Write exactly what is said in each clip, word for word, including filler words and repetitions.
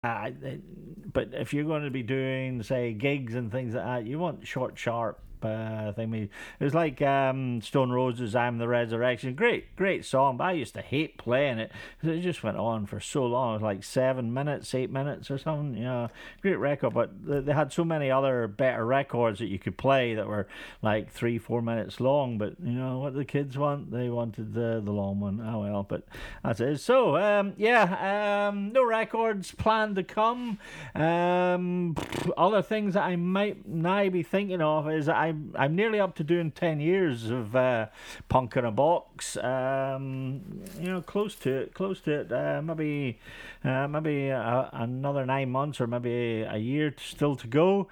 Uh, but if you're going to be doing, say, gigs and things like that, you want short, sharp uh, thing. It was like um, Stone Roses' "I'm the Resurrection." Great, great song, but I used to hate playing it. It just went on for so long. It was like seven minutes, eight minutes or something. You know, great record, but they had so many other better records that you could play that were like three, four minutes long. But you know what the kids want? They wanted the the long one. Oh well, but that's it. So um, yeah, um, no records planned to come. Um, other things that I might now be thinking of is that I'm I'm nearly up to doing ten years of uh, punk in a box. Um, you know, close to it, close to it. Uh, maybe uh, maybe a, another nine months or maybe a year still to go.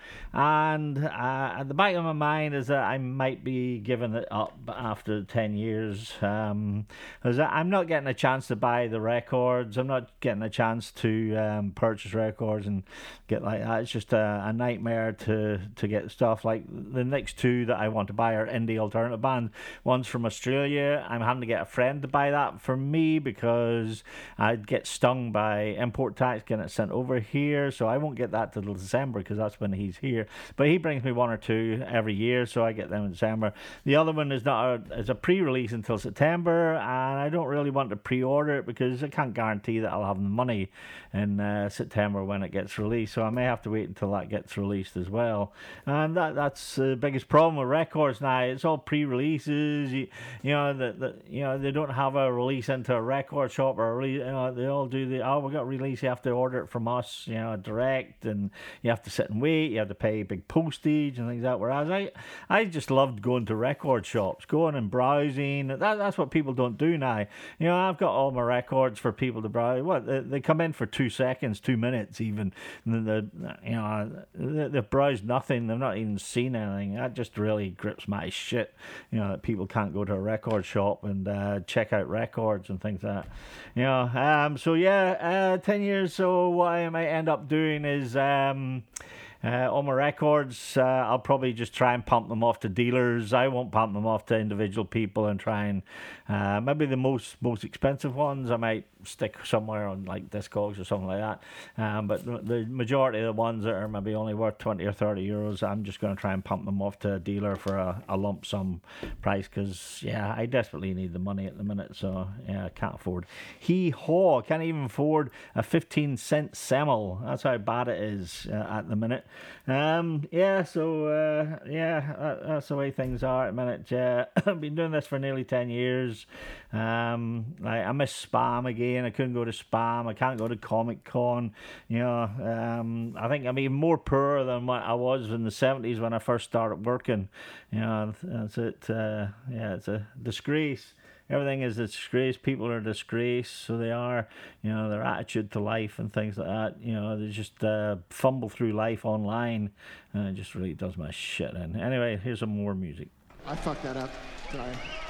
And uh, at the back of my mind is that I might be giving it up after ten years. Um, because I'm not getting a chance to buy the records. I'm not getting a chance to um, purchase records and get like that. It's just a, a nightmare to to get stuff. Like the next two that I want to buy are indie alternative band. One's from Australia. I'm having to get a friend to buy that for me because I'd get stung by import tax getting it sent over here. So I won't get that till December because that's when he's here. But he brings me one or two every year, so I get them in December. The other one is not a, is a pre-release until September, and I don't really want to pre-order it because I can't guarantee that I'll have the money in uh, September when it gets released. So I may have to wait until that gets released as well. And that that's the biggest problem with records now. It's all pre-releases. You, you know that the, you know they don't have a release into a record shop or a release, you know they all do the oh we got a release. You have to order it from us, you know, direct, and you have to sit and wait. You have to pay big postage and things like that. Whereas I I just loved going to record shops, going and browsing. That that's what people don't do now. You know, I've got all my records for people to browse. What they, they come in for two seconds, two minutes even. And the you know they, they've browsed nothing. They've not even seen anything. That just really grips my shit. You know that people can't go to a record shop and uh, check out records and things like that. You know, um. So yeah, uh, ten years. So what I might end up doing is um. Uh, on my records, uh, I'll probably just try and pump them off to dealers. I won't pump them off to individual people and try and uh, maybe the most most expensive ones I might stick somewhere on like Discogs or something like that. Um, but the majority of the ones that are maybe only worth twenty or thirty euros, I'm just going to try and pump them off to a dealer for a, a lump sum price because yeah, I desperately need the money at the minute. So yeah, I can't afford. Hee haw, can't even afford a fifteen cent Semel. That's how bad it is uh, at the minute. Um, yeah, so uh, yeah, that, that's the way things are at the minute. Yeah, I've been doing this for nearly ten years. Um, I, I miss Spam again. I couldn't go to Spam. I can't go to Comic Con. You know, um, I think I'm even more poor than what I was in the seventies when I first started working. You know, that's it. Uh, yeah, it's a disgrace. Everything is a disgrace. People are a disgrace, so they are. You know, their attitude to life and things like that. You know, they just uh, fumble through life online, and it just really does my shit in. Anyway, here's some more music. I fucked that up. Sorry.